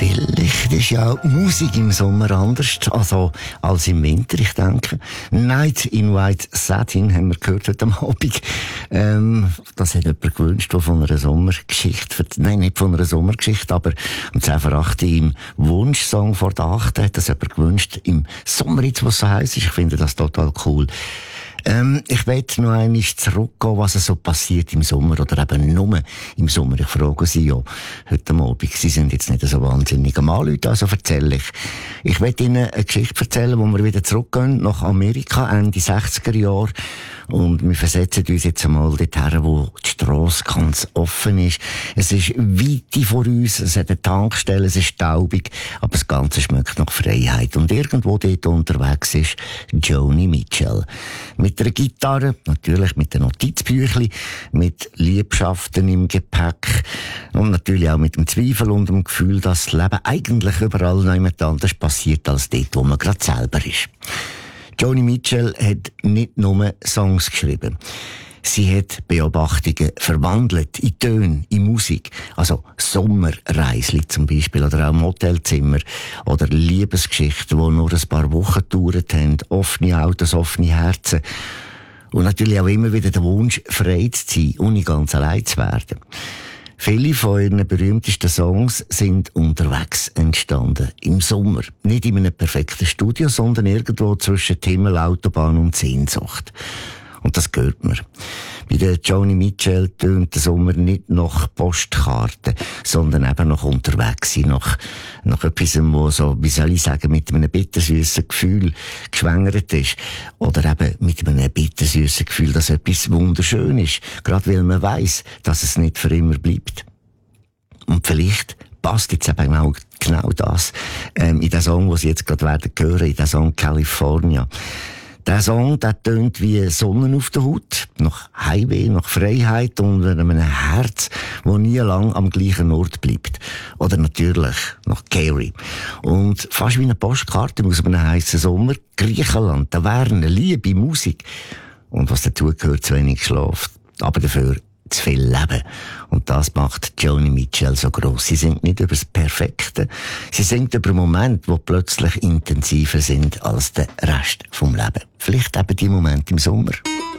Vielleicht ist ja Musik im Sommer anders als im Winter, ich denke. Night in White Satin haben wir gehört heute Abend. Das hat jemand gewünscht, der von einer Sommergeschichte, nein, nicht von einer Sommergeschichte, aber um 10:08 im Wunschsong vor der 8 hat das jemand gewünscht, im Sommer jetzt, was so heiß ist. Ich finde das total cool. Ich möchte noch einmal zurückgehen, was so passiert im Sommer oder eben nur im Sommer. Ich frage Sie ja heute Abend. Sie sind jetzt nicht so wahnsinnig am Anrufen, also erzähle ich. Ich möchte Ihnen eine Geschichte erzählen, wo wir wieder zurückgehen nach Amerika, Ende 60er Jahre. Und wir versetzen uns jetzt einmal dorthin, wo die Strasse ganz offen ist. Es ist Weite vor uns, es hat eine Tankstelle, es ist staubig, aber das Ganze schmeckt nach Freiheit. Und irgendwo dort unterwegs ist Joni Mitchell. Mit einer Gitarre, natürlich mit einem Notizbüchlein, mit Liebschaften im Gepäck und natürlich auch mit dem Zweifel und dem Gefühl, dass das Leben eigentlich überall noch jemand anders passiert als dort, wo man gerade selber ist. Joni Mitchell hat nicht nur Songs geschrieben. Sie hat Beobachtungen verwandelt in Töne, in Musik. Also Sommerreisli zum Beispiel oder auch Motelzimmer oder Liebesgeschichten, die nur ein paar Wochen gedauert haben. Offene Autos, offene Herzen. Und natürlich auch immer wieder der Wunsch, frei zu sein, ohne ganz allein zu werden. Viele von ihren berühmtesten Songs sind unterwegs entstanden. Im Sommer. Nicht in einem perfekten Studio, sondern irgendwo zwischen Himmel, Autobahn und Sehnsucht. Und das gehört mir. Bei der Joni Mitchell tönt der Sommer nicht nach Postkarten, sondern eben nach unterwegs sein, nach etwas, wo so, wie soll ich sagen, mit einem bittersüßen Gefühl geschwängert ist. Oder eben mit einem bittersüßen Gefühl, dass etwas wunderschön ist. Gerade weil man weiss, dass es nicht für immer bleibt. Und vielleicht passt jetzt eben genau das, in den Song, den Sie jetzt gerade werden hören, in den Song California. Der Song, der tönt wie Sonne auf der Haut, nach Highway, nach Freiheit und einem Herz, das nie lang am gleichen Ort bleibt. Oder natürlich nach Gary. Und fast wie eine Postkarte aus einem heissen Sommer, Griechenland, da Wärme, Liebe, Musik. Und was dazu gehört, zu wenig Schlaf. Aber dafür zu viel Leben. Und das macht Joni Mitchell so gross. Sie singt nicht über das Perfekte. Sie singt über Momente, die plötzlich intensiver sind als der Rest vom Leben. Vielleicht eben die Momente im Sommer.